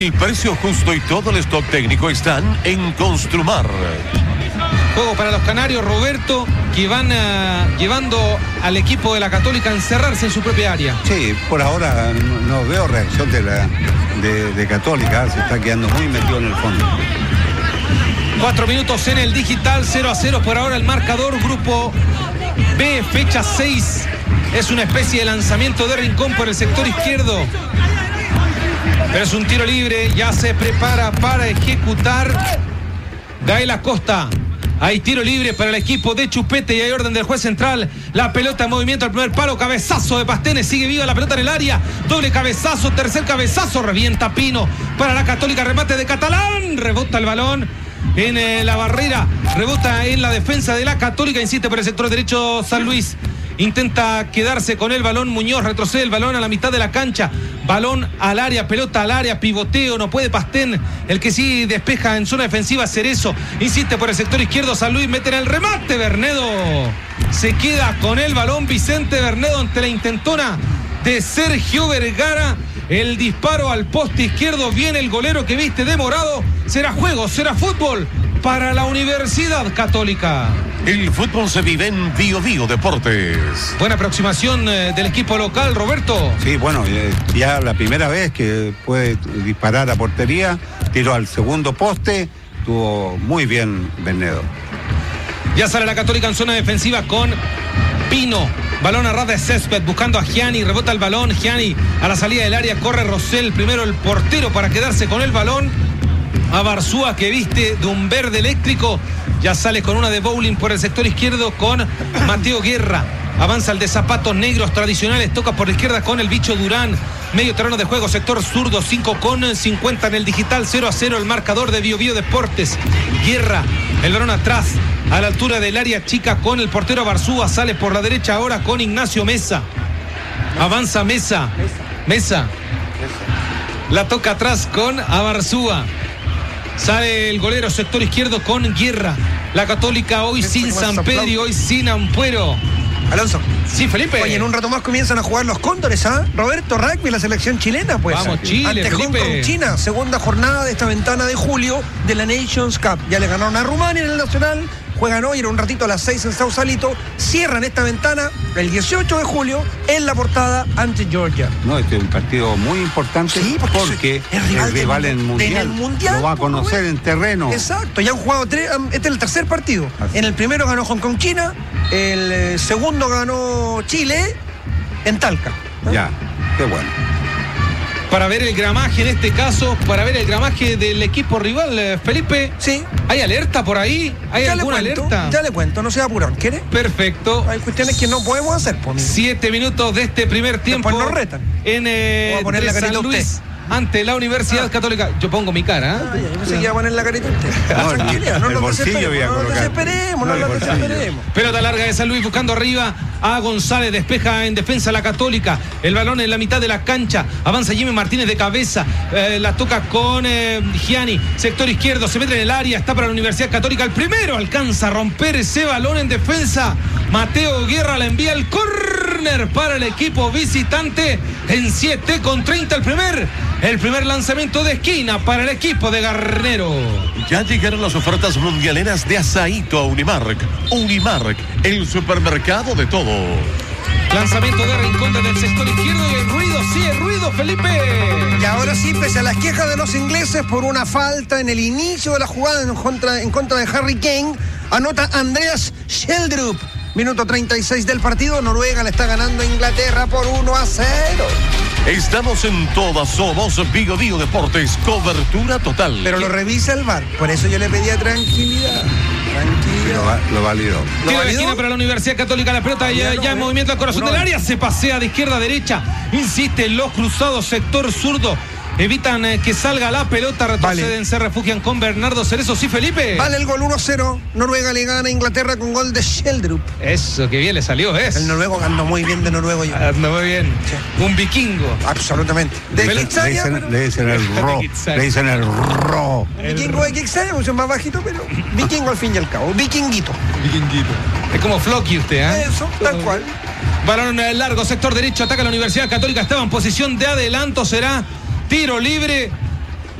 El precio justo y todo el stock técnico están en Construmar. Juego para los canarios, Roberto, que van llevando al equipo de la Católica a encerrarse en su propia área. Sí, por ahora no veo reacción de Católica, se está quedando muy metido en el fondo. 4 minutos en el digital, 0-0 por ahora el marcador. Grupo B, fecha 6. Es una especie de lanzamiento de Rincón por el sector izquierdo. Pero es un tiro libre, ya se prepara para ejecutar Gael Acosta. Hay tiro libre para el equipo de Chupete y hay orden del juez central. La pelota en movimiento al primer palo, cabezazo de Pastene, sigue viva la pelota en el área. Doble cabezazo, tercer cabezazo, revienta Pino para la Católica, remate de Catalán. Rebota el balón en la barrera, rebota en la defensa de la Católica, insiste por el sector derecho San Luis. Intenta quedarse con el balón Muñoz, retrocede el balón a la mitad de la cancha. Balón al área, pelota al área, pivoteo, no puede Pastén. El que sí despeja en zona defensiva, Cerezo. Insiste por el sector izquierdo, San Luis mete en el remate, Bernedo. Se queda con el balón Vicente Bernedo ante la intentona de Sergio Vergara. El disparo al poste izquierdo, viene el golero que viste de morado. Será juego, será fútbol para la Universidad Católica. El fútbol se vive en Bio Bio Deportes. Buena aproximación del equipo local, Roberto. Sí, bueno, ya la primera vez que puede disparar a portería, tiró al segundo poste, estuvo muy bien Bernedo. Ya sale la Católica en zona defensiva con Pino. Balón a ras de césped, buscando a Gianni, rebota el balón, Gianni a la salida del área, corre Rosell, primero el portero para quedarse con el balón. A Barzúa, que viste de un verde eléctrico, ya sale con una de bowling por el sector izquierdo con Mateo Guerra. Avanza el de zapatos negros tradicionales, toca por la izquierda con el bicho Durán. Medio terreno de juego, sector zurdo, 5:50 en el digital, 0-0 el marcador de Bio Bio Deportes. Guerra, el balón atrás, a la altura del área chica con el portero Barzúa, sale por la derecha ahora con Ignacio Mesa. Avanza Mesa. La toca atrás con Abarzúa. Sale el golero sector izquierdo con Guerra. La Católica hoy sin San Pedro y hoy sin Ampuero. Alonso. Sí, Felipe. Oye, en un rato más comienzan a jugar los Cóndores, ¿ah? Roberto, rugby, la selección chilena, pues. Vamos, Chile, ante Hong Kong, China, segunda jornada de esta ventana de julio de la Nations Cup. Ya le ganaron a Rumania en el Nacional. Juegan hoy en un ratito a las 6 en Sausalito. Cierran esta ventana el 18 de julio en la Portada ante Georgia. No, este es un partido muy importante, sí, porque el rival en el mundial lo va a conocer en terreno. Exacto, ya han jugado tres, este es el tercer partido. Así. En el primero ganó Hong Kong China, el segundo ganó Chile en Talca. Ya, qué bueno. Para ver el gramaje en este caso, para ver el gramaje del equipo rival, Felipe. Sí. ¿Hay alerta por ahí? ¿Hay ya alguna alerta? Ya le cuento, no se va a apurar. ¿Quiere? Perfecto. Hay cuestiones que no podemos hacer. 7 minutos de este primer tiempo. Después nos retan. En voy a poner la San Luis ante la Universidad Católica. Yo pongo mi cara. Yo pensé que iba a poner la carita usted. Tranquilidad, no nos desesperemos. No nos desesperemos. Pelota larga de San Luis buscando arriba a González, despeja en defensa la Católica. El balón en la mitad de la cancha. Avanza Jimmy Martínez de cabeza. La toca con Gianni. Sector izquierdo, se mete en el área. Está para la Universidad Católica. El primero alcanza a romper ese balón en defensa. Mateo Guerra la envía al córner para el equipo visitante. En 7:30 el primer lanzamiento de esquina para el equipo de Garnero. Ya llegaron las ofertas mundialeras de Asaíto a Unimark. Unimark, el supermercado de todo. Lanzamiento de Rincón desde el sector izquierdo y el ruido, Felipe. Y ahora sí, pese a las quejas de los ingleses por una falta en el inicio de la jugada en contra de Harry Kane, anota Andreas Schjelderup. Minuto 36 del partido, Noruega le está ganando a Inglaterra por 1-0. Estamos en todas, somos Bio Bio Deportes, cobertura total. Pero lo revisa el VAR, por eso yo le pedía tranquilidad. Lo validó. Tiro de esquina para la Universidad Católica, la pelota ya en movimiento al corazón del área, se pasea de izquierda a derecha, insiste en los cruzados, sector zurdo. Evitan que salga la pelota, retroceden, se refugian con Bernardo Cerezo. Sí, Felipe. Vale el gol 1-0. Noruega le gana a Inglaterra con gol de Schjelderup. Eso, que bien le salió, ¿ves? El noruego andó muy bien de noruego. Andó muy bien. Sí. Un vikingo. Absolutamente. Le dicen el ro. Le dicen el ro. Vikingo de Kixaya, mucho más bajito, pero vikingo al fin y al cabo. Vikinguito. Es como Flocky usted, ¿eh? Eso, tal cual. Balón largo, sector derecho, ataca la Universidad Católica. Estaba en posición de adelanto, será tiro libre